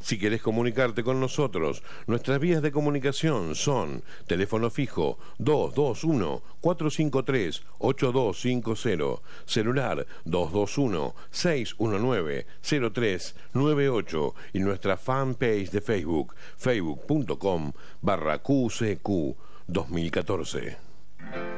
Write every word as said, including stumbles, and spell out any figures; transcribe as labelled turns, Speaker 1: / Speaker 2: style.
Speaker 1: Si querés comunicarte con nosotros, nuestras vías de comunicación son teléfono fijo dos dos uno, cuatro cinco tres, ocho dos cinco cero, celular dos dos uno, seis uno nueve, cero tres nueve ocho y nuestra fanpage de Facebook, facebook punto com barra Q C Q dos mil catorce.